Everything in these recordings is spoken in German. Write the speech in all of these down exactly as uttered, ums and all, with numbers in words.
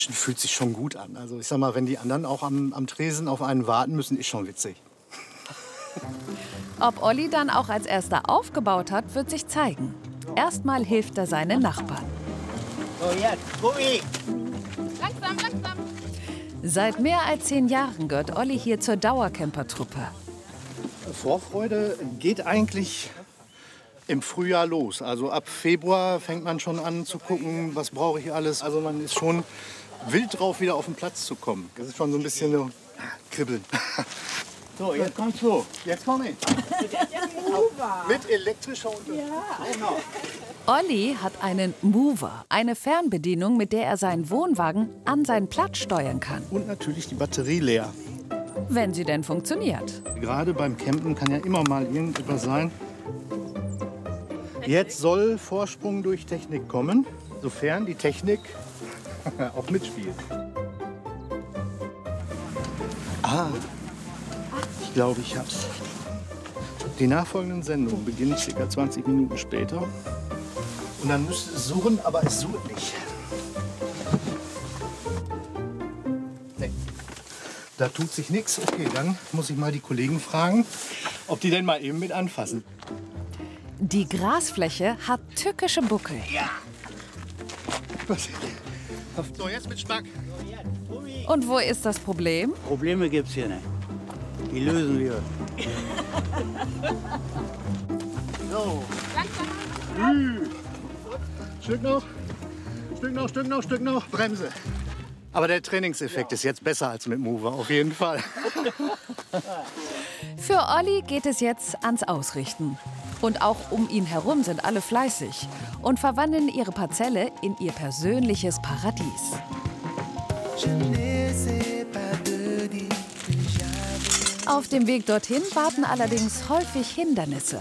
Fühlt sich schon gut an. Also ich sag mal, wenn die anderen auch am, am Tresen auf einen warten müssen, ist schon witzig. Ob Olli dann auch als erster aufgebaut hat, wird sich zeigen. Erstmal hilft er seinen Nachbarn. So, jetzt, Gummi. Langsam, langsam. Seit mehr als zehn Jahren gehört Olli hier zur Dauercamper-Truppe. Vorfreude geht eigentlich im Frühjahr los. Also ab Februar fängt man schon an zu gucken, was brauche ich alles. Also man ist schon wild drauf, wieder auf den Platz zu kommen. Das ist schon so ein bisschen so kribbeln. So, jetzt kommst du. Jetzt komm ich. Mit elektrischer Unterstützung. Ja. Olli hat einen Mover, eine Fernbedienung, mit der er seinen Wohnwagen an seinen Platz steuern kann. Und natürlich die Batterie leer. Wenn sie denn funktioniert. Gerade beim Campen kann ja immer mal irgendetwas sein. Jetzt soll Vorsprung durch Technik kommen, sofern die Technik auch mitspielt. Ah, ich glaube, ich hab's. Die nachfolgende Sendung beginnt ca. zwanzig Minuten später. Und dann müsste es suchen, aber es sucht nicht. Nee. Da tut sich nichts. Okay, dann muss ich mal die Kollegen fragen, ob die denn mal eben mit anfassen. Die Grasfläche hat tückische Buckel. Ja. So, jetzt mit Schmack. Und wo ist das Problem? Probleme gibt's hier nicht. Die lösen wir. So. Ü. Stück noch. Stück noch, Stück noch, Stück noch. Bremse. Aber der Trainingseffekt ist jetzt besser als mit Mover, auf jeden Fall. Für Olli geht es jetzt ans Ausrichten. Und auch um ihn herum sind alle fleißig und verwandeln ihre Parzelle in ihr persönliches Paradies. Auf dem Weg dorthin warten allerdings häufig Hindernisse.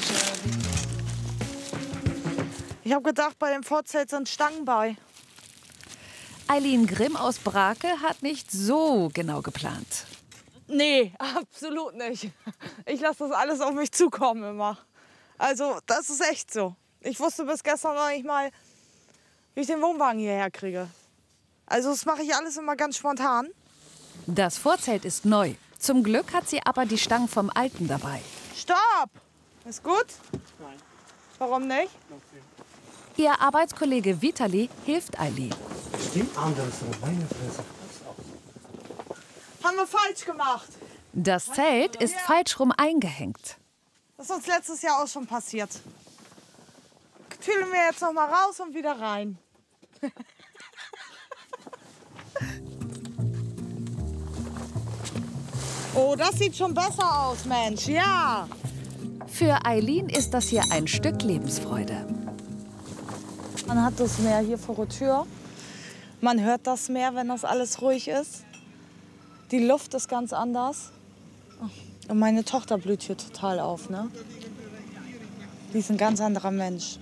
Ich habe gedacht, bei dem Vorzelt sind Stangen bei. Eileen Grimm aus Brake hat nicht so genau geplant. Nee, absolut nicht. Ich lasse das alles auf mich zukommen immer. Also, das ist echt so. Ich wusste bis gestern noch nicht mal, wie ich den Wohnwagen hierher kriege. Also, das mache ich alles immer ganz spontan. Das Vorzelt ist neu. Zum Glück hat sie aber die Stangen vom Alten dabei. Stopp! Ist gut? Nein. Warum nicht? Ihr Arbeitskollege Vitali hilft Eileen. Stimmt anders, meine Fresse. Haben wir falsch gemacht. Das Zelt ist falsch rum eingehängt. Das ist uns letztes Jahr auch schon passiert. Tüdeln wir jetzt noch mal raus und wieder rein. Oh, das sieht schon besser aus, Mensch, ja. Für Eileen ist das hier ein Stück Lebensfreude. Man hat das Meer hier vor der Tür. Man hört das Meer, wenn das alles ruhig ist. Die Luft ist ganz anders. Und meine Tochter blüht hier total auf, ne? Die ist ein ganz anderer Mensch.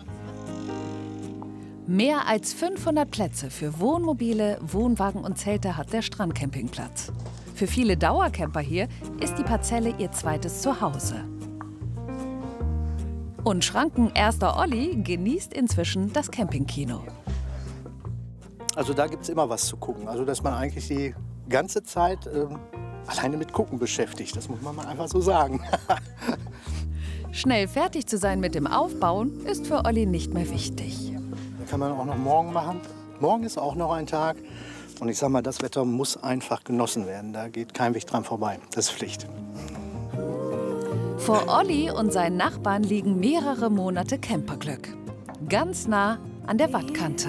Mehr als fünfhundert Plätze für Wohnmobile, Wohnwagen und Zelte hat der Strandcampingplatz. Für viele Dauercamper hier ist die Parzelle ihr zweites Zuhause. Und Schrankenerster Olli genießt inzwischen das Campingkino. Also da gibt es immer was zu gucken. Also dass man eigentlich die ganze Zeit ähm, alleine mit Gucken beschäftigt. Das muss man mal einfach so sagen. Schnell fertig zu sein mit dem Aufbauen ist für Olli nicht mehr wichtig. Das kann man auch noch morgen machen. Morgen ist auch noch ein Tag. Und ich sag mal, das Wetter muss einfach genossen werden. Da geht kein Weg dran vorbei. Das ist Pflicht. Vor Olli und seinen Nachbarn liegen mehrere Monate Camperglück. Ganz nah an der Wattkante.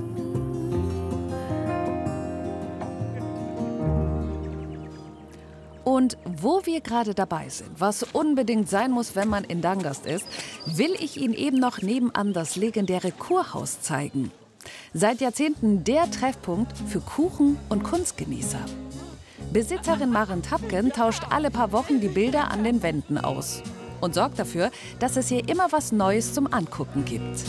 Und wo wir gerade dabei sind, was unbedingt sein muss, wenn man in Dangast ist, will ich Ihnen eben noch nebenan das legendäre Kurhaus zeigen. Seit Jahrzehnten der Treffpunkt für Kuchen- und Kunstgenießer. Besitzerin Maren Tapken tauscht alle paar Wochen die Bilder an den Wänden aus und sorgt dafür, dass es hier immer was Neues zum Angucken gibt.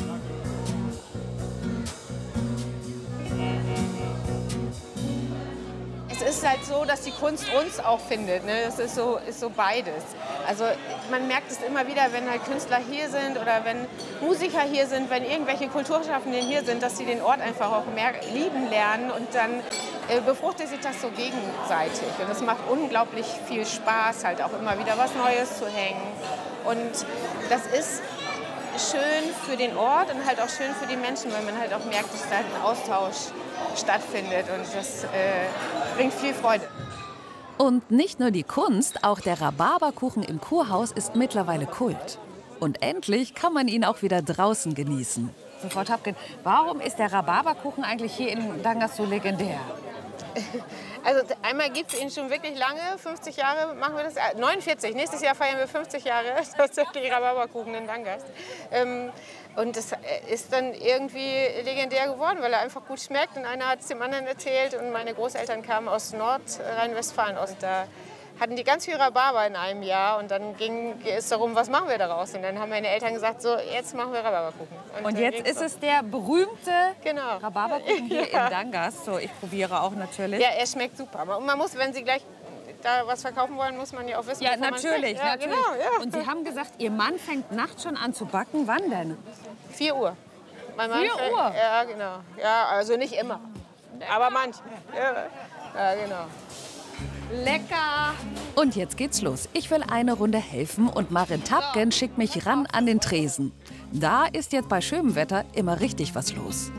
Es es ist halt so, dass die Kunst uns auch findet. Ne? Das ist so, ist so beides. Also man merkt es immer wieder, wenn halt Künstler hier sind oder wenn Musiker hier sind, wenn irgendwelche Kulturschaffenden hier sind, dass sie den Ort einfach auch mehr lieben lernen und dann äh, befruchtet sich das so gegenseitig. Und es macht unglaublich viel Spaß, halt auch immer wieder was Neues zu hängen. Und das ist schön für den Ort und halt auch schön für die Menschen, weil man halt auch merkt, dass da ein Austausch stattfindet und das äh, bringt viel Freude. Und nicht nur die Kunst, auch der Rhabarberkuchen im Kurhaus ist mittlerweile Kult. Und endlich kann man ihn auch wieder draußen genießen. So, Frau Tapken, warum ist der Rhabarberkuchen eigentlich hier in Dangas so legendär? Also einmal gibt es ihn schon wirklich lange, fünfzig Jahre machen wir das, neunundvierzig, nächstes Jahr feiern wir fünfzig Jahre tatsächlich Rhabarberkuchen in Dangast. Ähm, und das ist dann irgendwie legendär geworden, weil er einfach gut schmeckt und einer hat es dem anderen erzählt und meine Großeltern kamen aus Nordrhein-Westfalen aus, da hatten die ganz viel Rhabarber in einem Jahr und dann ging es darum, was machen wir daraus? Und dann haben meine Eltern gesagt, so jetzt machen wir Rhabarberkuchen. Und, und jetzt ist es der berühmte genau. Rhabarberkuchen hier ja. in Dangast. So, ich probiere auch natürlich. Ja, er schmeckt super. Und man muss, wenn Sie gleich da was verkaufen wollen, muss man ja auch wissen, ja, wovon natürlich, man ja, natürlich. Genau, ja. Und Sie haben gesagt, Ihr Mann fängt nachts schon an zu backen. Wann denn? vier Uhr. Mein Mann vier fängt, Uhr? Ja, genau. Ja, also nicht immer. Aber manchmal. Ja, ja, genau. Lecker! Und jetzt geht's los. Ich will eine Runde helfen und Marin Tapken schickt mich ran an den Tresen. Da ist jetzt bei schönem Wetter immer richtig was los.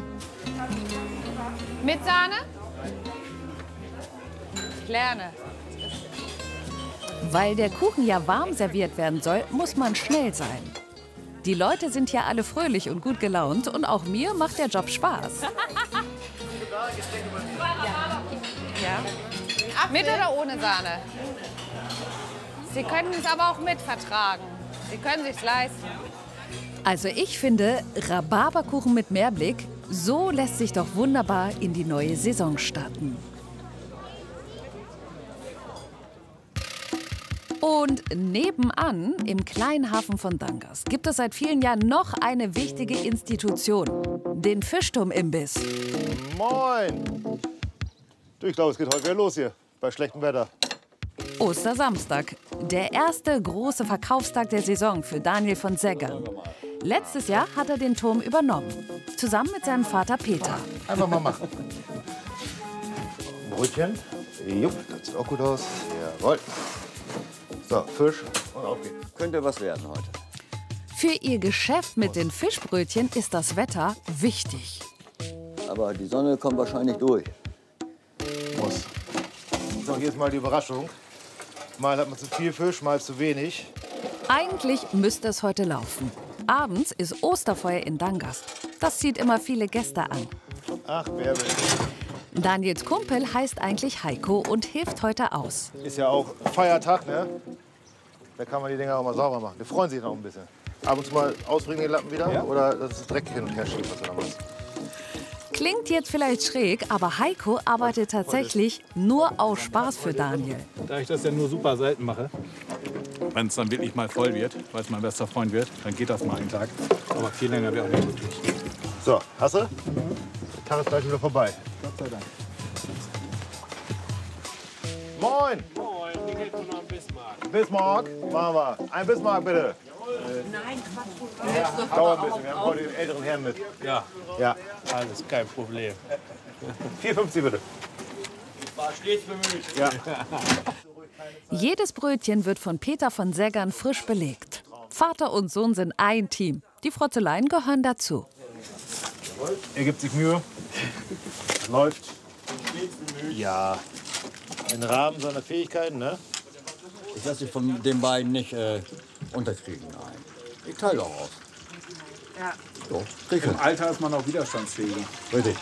Mit Sahne? Gerne. Weil der Kuchen ja warm serviert werden soll, muss man schnell sein. Die Leute sind ja alle fröhlich und gut gelaunt und auch mir macht der Job Spaß. Ja. Mit oder ohne Sahne? Sie können es aber auch mit vertragen. Sie können sich's leisten. Also ich finde, Rhabarberkuchen mit Meerblick, so lässt sich doch wunderbar in die neue Saison starten. Und nebenan, im kleinen Hafen von Dangast, gibt es seit vielen Jahren noch eine wichtige Institution, den Fischturm-Imbiss. Moin! Du, ich glaube, es geht heute wieder los hier, bei schlechtem Wetter. Ostersamstag, der erste große Verkaufstag der Saison für Daniel von Seggern. Letztes Jahr hat er den Turm übernommen, zusammen mit seinem Vater Peter. Einfach mal machen. Brötchen. Jupp, das sieht auch gut aus. Jawohl. So, Fisch und auf geht's. Könnte was werden heute. Für ihr Geschäft mit den Fischbrötchen ist das Wetter wichtig. Aber die Sonne kommt wahrscheinlich durch. Muss. So, hier ist mal die Überraschung. Mal hat man zu viel Fisch, mal zu wenig. Eigentlich müsste es heute laufen. Abends ist Osterfeuer in Dangast. Das zieht immer viele Gäste an. Ach, Bärbel. Daniels Kumpel heißt eigentlich Heiko und hilft heute aus. Ist ja auch Feiertag, ne? Da kann man die Dinger auch mal sauber machen. Wir freuen sich noch ein bisschen. Ab und zu mal ausbringen den Lappen wieder? Ja. Oder das ist Dreck hin und her schieben, was wir da machen. Klingt jetzt vielleicht schräg, aber Heiko arbeitet tatsächlich nur aus Spaß für Daniel. Da ich das ja nur super selten mache, wenn es dann wirklich mal voll wird, weil es mein bester Freund wird, dann geht das mal einen Tag. Aber viel länger wäre auch nicht möglich. So, hast du? Der Tag ist gleich wieder vorbei. Gott sei Dank. Moin! Moin, wie geht es noch ein Bismarck? Bismarck, machen wir. Ein Bismarck bitte. Nein, Quatsch. Ja, dauert ein bisschen. Wir haben heute den älteren Herrn mit. Ja, Ja. alles kein Problem. vier fünfzig bitte. War stets bemüht. Ja. Jedes Brötchen wird von Peter von Seggern frisch belegt. Vater und Sohn sind ein Team. Die Frotzeleien gehören dazu. Er gibt sich Mühe. Läuft. Ja. Im Rahmen seiner Fähigkeiten, ne? Ich lasse dich von den beiden nicht äh, unterkriegen. Nein. Ich teile auch aus. Ja. So, krieg Im hin. Alter ist man auch widerstandsfähiger. Richtig.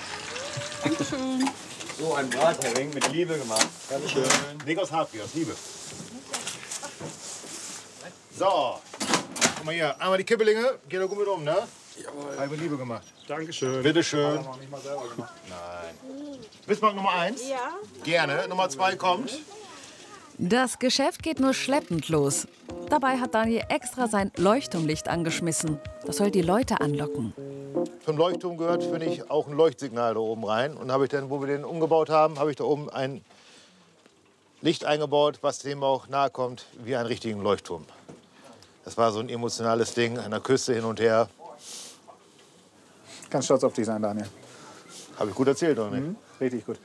So ein Brathering mit Liebe gemacht. Dankeschön. Nicht aus Habgier, aus Liebe. So. Guck mal hier. Einmal die Kippelinge. Geht doch gut mit um, ne? Jawohl. Habe mit Liebe gemacht. Dankeschön. Bitteschön. Noch nicht mal selber gemacht. Nein. Bismarck Nummer eins? Ja. Gerne. Nummer zwei kommt. Das Geschäft geht nur schleppend los. Dabei hat Daniel extra sein Leuchtturmlicht angeschmissen. Das soll die Leute anlocken. Zum Leuchtturm gehört, finde ich, auch ein Leuchtsignal da oben rein. Und habe ich dann, wo wir den umgebaut haben, habe ich da oben ein Licht eingebaut, was dem auch nahe kommt wie ein richtigen Leuchtturm. Das war so ein emotionales Ding, an der Küste hin und her. Ganz stolz auf dich sein, Daniel. Habe ich gut erzählt, oder nicht? Mhm, richtig gut.